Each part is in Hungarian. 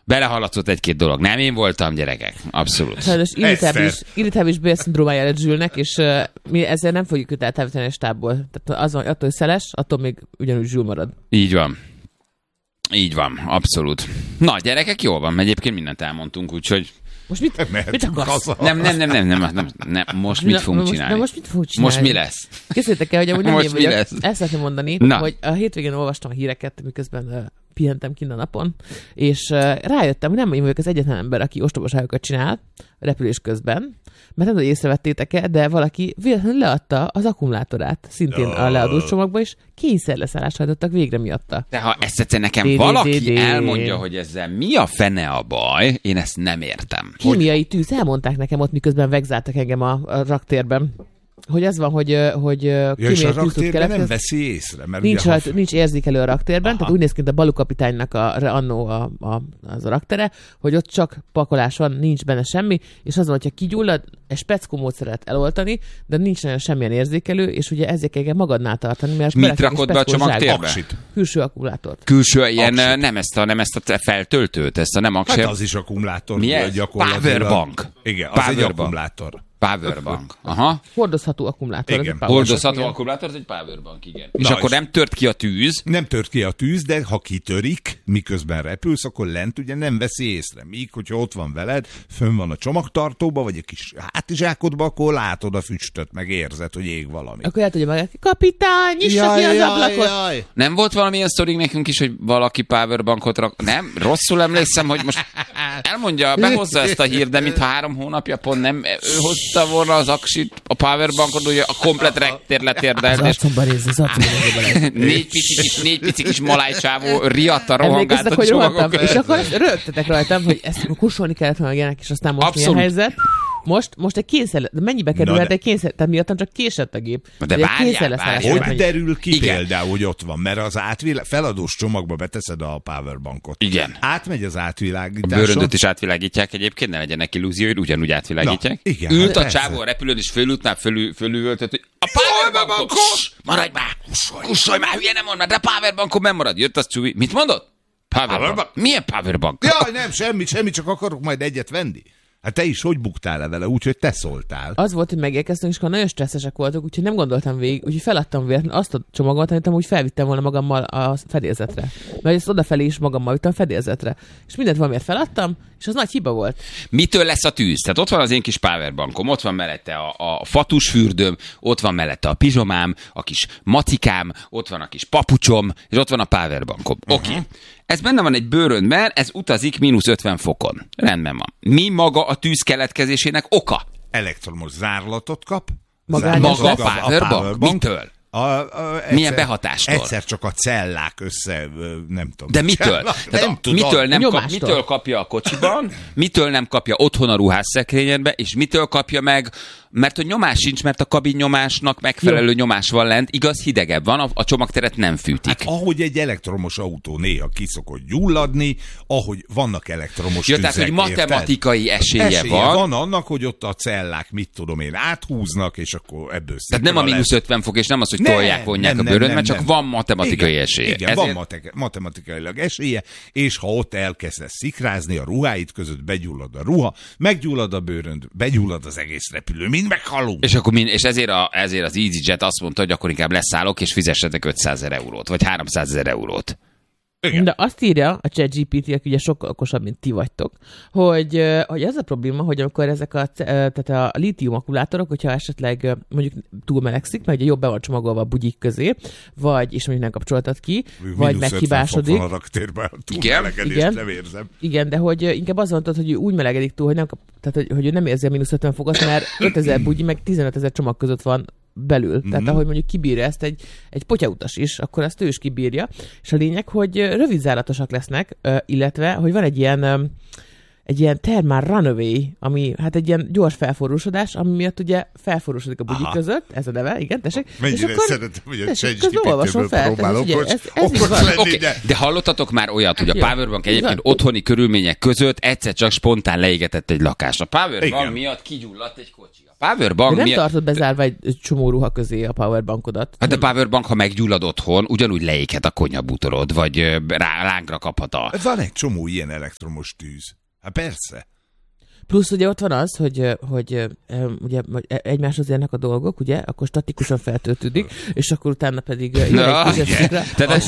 Belehaladszott egy-két dolog. Nem én voltam, gyerekek. Abszolút. Sajnos irritábilis bélszindrómája lett Zsülnek, és mi ezzel nem fogjuk őt eltávolítani a stábból. Tehát attól, hogy szeles, attól még ugyanúgy Zsül marad. Így van. Így van, abszolút. Na, gyerekek, jól van. Egyébként mindent elmondtunk, úgyhogy... Most mit akarsz? Nem. Most mit fogunk csinálni? Most mit fogunk csinálni? Most mi lesz? Készültek el, hogy amúgy nem most én vagyok. lesz? Ezt szeretném mondani, hogy a hétvégén olvastam a híreket, miközben pihentem kint a napon, és rájöttem, hogy nem én vagyok az egyetlen ember, aki ostobaságokat csinál repülés közben, mert nem tudom, hogy észrevettétek-e, de valaki véletlenül leadta az akkumulátorát, szintén a leadós csomagba, és kényszerleszállást hajtottak végre miatta. De ha ezt egyszer nekem valaki elmondja, hogy ezzel mi a fene a baj, én ezt nem értem. Kémiai tűz, elmondták nekem ott, miközben vegzáltak engem a raktérben. Hogy az van, hogy és a raktérben nem veszi észre. Mert nincs érzékelő a raktérben, tehát úgy néz ki, mint a Balú kapitánynak annó az a raktere, hogy ott csak pakolás van, nincs benne semmi, és az van, hogyha kigyullad, egy speckó módszeret eloltani, de nincs nagyon semmilyen érzékelő, és ugye ezért kell magadnál tartani, mert mit rakod be a csomagtérbe? Külső akkumulátort. Külső, ilyen nem ezt a feltöltőt, ezt a nem aksi. Hát az is akkumulátor. Powerbank. Igen, az egy akkumulátor. Powerbank. Aha. Hordozható akkumulátor. Igen. Hordozható akkumulátor, ez egy powerbank, igen. És akkor nem tört ki a tűz? Nem tört ki a tűz, de ha kitörik, miközben repülsz, akkor lent ugye nem veszi észre. Míg, hogyha ott van veled, fönn van a csomagtartóba, vagy egy kis hátizsákodba, akkor látod a füstöt, meg érzed, hogy ég valami. Akkor lehet, hogy magát, kapitány, nyissa ki az ablakot. Nem volt valamilyen sztorig nekünk is, hogy valaki powerbankot rak... Nem? Rosszul emlékszem, hogy most elmondja, behozza ezt a hírt, de mintha 3 hónapja pont nem ő hozta volna az aksit, a powerbankot, ugye a komplet rektér letérdelt. Az arcomba rész. Négy pici kis malájcsávó riadta, rohangált a csomagok. És akkor rögtetek rajtam, hogy ezt kursolni kellett volna ilyenek, és aztán most milyen helyzet. Most egy kényszer, de mennyibe kerülhet egy kényszer, tehát miattam csak késett a gép. De várjál. Hogy derül ki például, hogy ott van, mert az feladós csomagba beteszed a powerbankot. Igen. Átmegy az átvilágításon. A bőröndöt is átvilágítják egyébként, ne legyenek illúzióid, ugyanúgy átvilágítják. Na, igen, ült a csávó a repülőn, és fölútnál fölülöltött, hogy a powerbankot! Maradj már! Kussolj már, hülye nem mond már, de a powerbankon nem marad. Jött az Csubi. Mit mondott? Powerbank. Milyen powerbank? Jaj, nem, semmi, csak akarok majd egyet venni. Hát te is hogy buktál le vele, úgyhogy te szóltál. Az volt, hogy megérkeztünk, és akkor nagyon stresszesek voltak, úgyhogy nem gondoltam végig, úgyhogy feladtam véletlenül azt a csomagot, amit úgy felvittem volna magammal a fedélzetre. Mert ezt odafelé is magammal vittem a fedélzetre. És mindent valamiért feladtam, és az nagy hiba volt. Mitől lesz a tűz? Tehát ott van az én kis powerbankom, ott van mellette a fatusfürdőm, ott van mellette a pizsomám, a kis macikám, ott van a kis papucsom, és ott van a powerbankom. Oké. Ez benne van egy bőröndben, ez utazik -50 fokon. Rendben van. Mi maga a tűz keletkezésének oka? Elektromos zárlatot kap. Maga a powerbank? Mitől? Milyen behatástól? Egyszer csak a cellák nem tudom. De mitől? Mitől kapja a kocsiban, mitől nem kapja otthon a ruhásszekrényedbe, és mitől kapja meg, mert hogy nyomás sincs, mert a kabin nyomásnak megfelelő nyomás van lent, igaz, hidegebb van, a csomagteret nem fűtik. Hát, ahogy egy elektromos autó néha ki szokott gyulladni, ahogy vannak elektromos tüzek. Tehát, hogy matematikai esélye van annak, hogy ott a cellák, mit tudom én, áthúznak, és akkor ebből tehát nem a -50 fok, és nem az, hogy tolják, vonják a bőrönt, mert csak van matematikai esélye. Igen, van matematikailag esélye, és ha ott elkezdesz szikrázni, a ruháid között begyullad a ruha, meggyullad a bőrönd, begyullad az egész repülő, mind meghalunk. És ezért az EasyJet azt mondta, hogy akkor inkább leszállok, és fizessetek 500 000 eurót, vagy 300 000 eurót. Igen. De azt írja a ChatGPT, aki ugye sokkal okosabb, mint ti vagytok, hogy ez a probléma, hogy amikor ezek tehát a lítium akkumulátorok, hogyha esetleg mondjuk túl melegszik, mert ugye jobb be van csomagolva a bugyik közé, vagy és mondjuk nem kapcsoltad ki, vagy meghibásodik. Van a raktérben, túlmelegedést nem érzem. Igen, de hogy inkább az van, hogy úgy melegedik túl, hogy nem tehát hogy nem érzi a -50 fokot, mert 5000 bugyi, meg 15 000 csomag között van belül. Tehát ahogy mondjuk kibírja ezt egy potyautas is, akkor ezt ő is kibírja. És a lényeg, hogy rövidzárlatosak lesznek, illetve, hogy van egy ilyen egy ilyen thermal runaway, ami hát egy ilyen gyors felforrósodás, ami miatt ugye felforrósodik a bugyik között, ez a neve, igen, tessék. Mennyire szeretem, hogy a ChatGPT-ből próbálok Okay. De hallottatok már olyat, hogy a Powerbank egyébként otthoni körülmények között egyszer csak spontán leégetett egy lakást. A Powerbank miatt kigyulladt egy kocsi. A Powerbank de nem tartod bezárva egy csomó ruha közé a Powerbankodat. Hát a Powerbank, ha meggyullad otthon, ugyanúgy leéghet a konyhabútorod, vagy lángra kaphat a... Van egy csomó ilyen elektromos tűz. Hát persze. Plusz ugye ott van az, hogy ugye egymáshoz érnek a dolgok, ugye, akkor statikusan feltöltődik, és akkor utána pedig jön egy kis eszikra.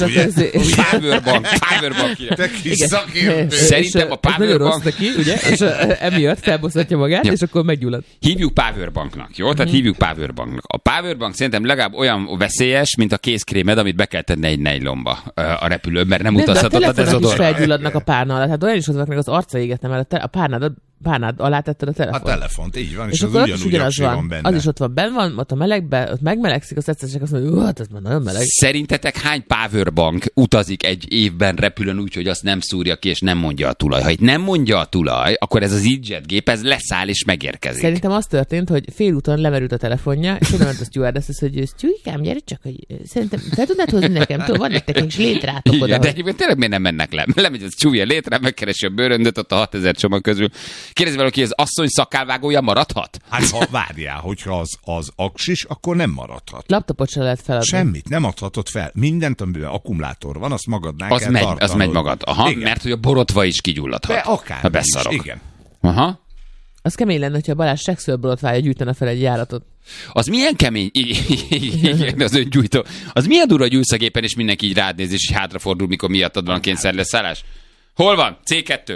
Powerbank. Te kis szakértő. Szerintem a Powerbank... neki, ugye, és emiatt felbosszatja magát, és akkor meggyullad. Hívjuk Powerbanknak, jó? Tehát hívjuk Powerbanknak. A Powerbank szerintem legalább olyan veszélyes, mint a kézkrémed, amit be kell tenni egy nejlomba a repülőn, mert nem utazhatod a dezodorral. De a telefonok is felgyulladnak a párna alatt. Hát olyan is ott van, az arca égetne, mert a párnád alá tetted a telefont. A telefont, így van, és az ugyanaz van benne. Az is ott van, ott a melegben, ott megmelegszik, az egyszerűen azt mondja, hát ez már nagyon meleg. Szerintetek hány Powerbank utazik egy évben repülőn úgy, hogy azt nem szúrja ki, és nem mondja a tulaj? Ha itt nem mondja a tulaj, akkor ez az EasyJet gép, ez leszáll és megérkezik. Szerintem az történt, hogy félúton lemerült a telefonja, és oda ment a stewardess, hogy Stewikám, gyere csak, hogy szerintem fel tudnád hozni nekem, tudom, van nektek is létrátok oda. De egyébként tényleg miért nem mennek le? Lemegy az Stewie létre, megkeresi a bőröndöt ott a 6000 csomag közül. Kérdezi valaki, az asszony szakálvágója maradhat? Hát ha várjál, hogyha az aksis, akkor nem maradhat. Laptopot se lehet feladni. Semmit, nem adhatod fel. Mindent, amiben akkumulátor van, azt magadnál kell tartanod. Az megy magad. Aha, igen. Mert hogy a borotva is kigyulladhat. De akár ha beszarok. Igen. Aha. Az kemény lenne, hogyha Balázs sexuálborotvája gyűjtene fel egy járatot. Az milyen kemény, igen, az öngyújtó. Az milyen durva, hogy ülsz a gépen, és mindenki így rád néz, és hátrafordul, mikor miattad van a kényszerleszállás. Hol van? C2.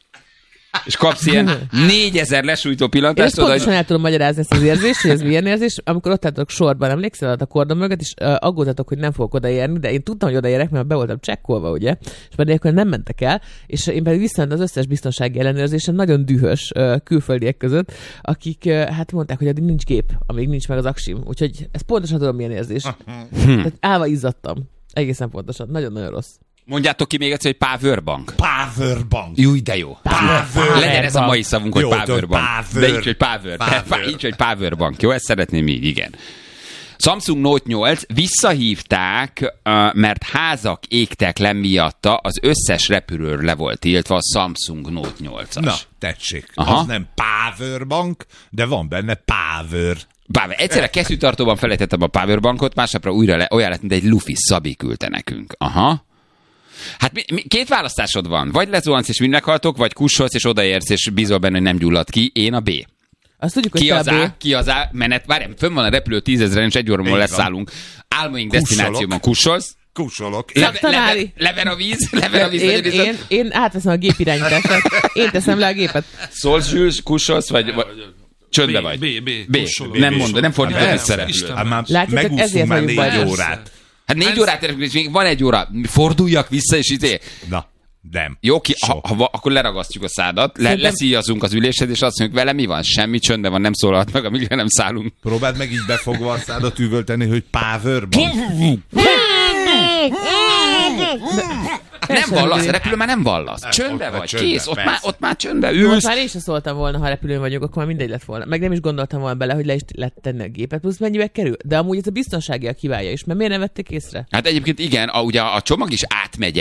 És kapsz ilyen 4000 lesújtó pillantást. Én pontosan el tudom magyarázni ezt az érzést, hogy ez milyen érzés. Amikor ott álltok sorban, emlékszel a kordon mögött, és aggódtatok, hogy nem fogok odaérni, de én tudtam, hogy odaérek, mert be voltam csekkolva, ugye, és pedig akkor nem mentek el, és én pedig visszament az összes biztonsági ellenőrzésen nagyon dühös külföldiek között, akik hát mondták, hogy addig nincs gép, amíg nincs meg az aksim. Úgyhogy ez pontosan tudom, milyen érzés. Tehát állva izzadtam. Egészen pontosan. Nagyon-nagyon rossz. Mondjátok ki még egyszer, hogy Powerbank. Powerbank. Júj, de jó. Legyen ez a mai szavunk, hogy Powerbank. De így, hogy így, hogy Powerbank. Jó, ezt szeretném így, igen. Samsung Note 8 visszahívták, mert házak égtek le miatta, az összes repülőről le volt tiltva a Samsung Note 8-as. Na, tessék. Aha. Az nem Powerbank, de van benne Power. Egyszerre kesztyűtartóban felejtettem a Powerbankot, másnapra újra olyan lett, mint egy lufi Szabi küldte nekünk. Aha. Hát két választásod van. Vagy lezuhansz és mindeghaltok, vagy kussolsz és odaérsz és bízol benne, hogy nem gyullad ki. Én a B. Azt tudjuk, hogy ki az A, menet, várjál, fönn van a repülő 10 000-en, és 1 óramon leszállunk. Álmaink desztinációban kussolsz. Kusolok. Lever a víz. Én átveszem a gépirányítását. Én teszem le a gépet. Szólsz, Zsűs, kussolsz, vagy csöndbe vagy? B. Nem mondod, nem fordítom vissza. Látjátok, ezért vagyunk bajos. Hát 4 órát érünk, és még van 1 óra. Forduljak vissza, és Na, nem. Jó, akkor leragasztjuk a szádat, leszíjazunk az ülésed, és azt mondjuk, vele mi van? Semmi, csöndben van, nem szólalt meg, amíg nem szállunk. Próbáld meg így befogva a szádat üvölteni, hogy Powerbank. Nem vallasz, a repülő már nem vallasz. Csöndbe vagy, kész, ott már csöndbe ülsz. Most már én sem szóltam volna, ha repülőn vagyok, akkor már mindegy lett volna. Meg nem is gondoltam volna bele, hogy le is lehet tenni a gépet, plusz mennyibe kerül. De amúgy ez a biztonságiak hibája is, mert miért nem vették észre? Hát egyébként igen, ugye a csomag is átmegy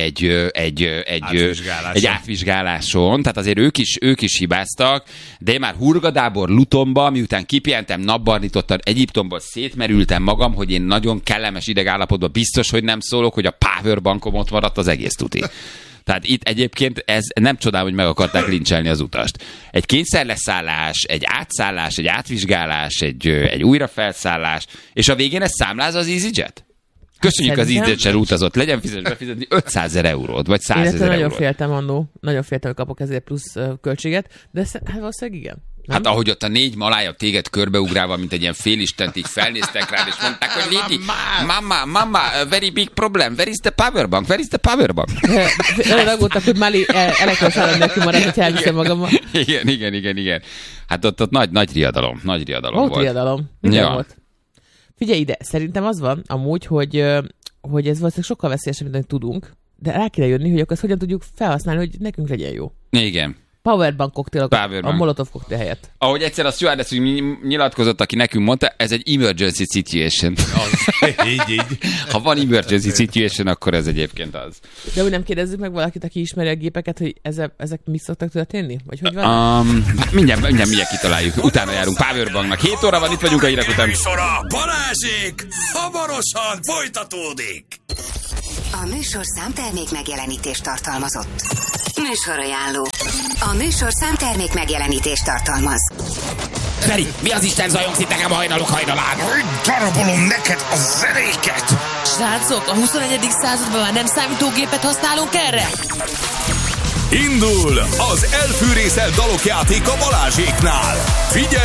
egy átvizsgáláson, tehát azért ők is hibáztak, de én már Hurgadából Lutonba, miután kipihentem, napbarnítottan, Egyiptomból szétmerültem magam, hogy én nagyon kellemes idegállapotban biztos, hogy nem szólok, hogy a Powerbankom ott maradt, az egész tuti. Tehát itt egyébként ez nem csodál, hogy meg akarták lincselni az utast. Egy kényszerleszállás, egy átszállás, egy átvizsgálás, egy újrafelszállás, és a végén ez számláz az EasyJet? Köszönjük az EasyJet-sel utazott, legyen befizetni 500 000 eurót, vagy 100 000 eurót. Nagyon féltem annó, nagyon féltem, hogy kapok ezért plusz költséget, de hát valószínűleg igen. Nem? Hát ahogy ott a 4 malája téged körbeugrálva, mint egy ilyen félistent, így felnéztek rád, és mondták, hogy Lidi, mama, very big problem, where is the Powerbank, where is the Powerbank? Olyan aggódtak, hogy Mali elektroszállal nélkül marad, hogy elviszem magammal. Igen. Hát ott nagy riadalom volt. Riadalom. Minden volt. Figyelj ide, szerintem az van amúgy, hogy ez valószínűleg sokkal veszélyesebb, mint amit tudunk, de rá kéne jönni, hogy akkor ezt hogyan tudjuk felhasználni, hogy nekünk legyen jó. Igen. Powerbank koktélok a Powerbank. Molotov koktél helyett. Ahogy egyszer a stewardess nyilatkozott, aki nekünk mondta, ez egy emergency situation. Így. Ha van emergency situation, akkor ez egyébként az. De úgy nem kérdezzük meg valakit, aki ismeri a gépeket, hogy ezek mi szoktak történni? Vagy hogy van? Mindjárt kitaláljuk. Utána járunk Powerbanknak. 7 óra van, itt vagyunk a hírek után. Balázsék hamarosan folytatódik. A műsor számtermék megjelenítést tartalmazott. Műsorajánló. A műsor számtermék megjelenítést tartalmaz. Feri, mi az Isten zajongsz itt nekem hajnalok hajnalán? Darabolom neked a zenéket! Srácok, a 21. században már nem számítógépet használunk erre? Indul az elfűrészelt dalok játék a Balázséknál. Figyelj!